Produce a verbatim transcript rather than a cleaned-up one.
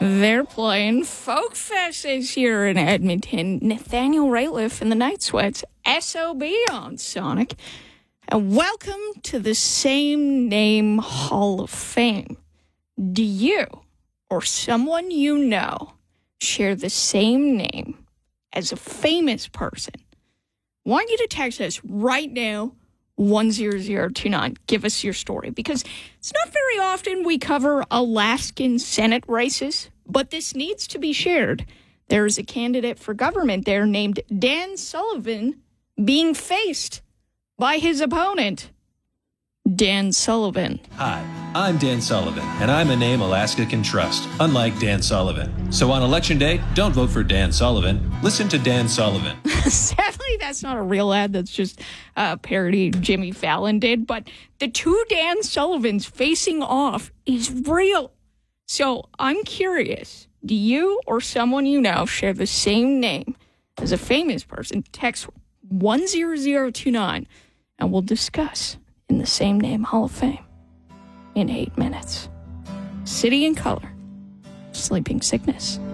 They're playing Folk Fest this year in Edmonton. Nathaniel Rateliff and the Night Sweats, S O B on Sonic. And welcome to the Same Name Hall of Fame. Do you or someone you know share the same name as a famous person? I want you to text us right now, one zero zero two nine. Give us your story, because it's not very often we cover Alaskan Senate races, but this needs to be shared. There is a candidate for government there named Dan Sullivan being faced by his opponent, Dan Sullivan. Hi, I'm Dan Sullivan, and I'm a name Alaska can trust, unlike Dan Sullivan. So on Election Day, don't vote for Dan Sullivan. Listen to Dan Sullivan. Sadly, that's not a real ad. That's just a parody Jimmy Fallon did. But the two Dan Sullivans facing off is real. So I'm curious, do you or someone you know share the same name as a famous person? Text one zero zero two nine, and we'll discuss in the Same Name Hall of Fame in eight minutes. City and Color, Sleeping Sickness.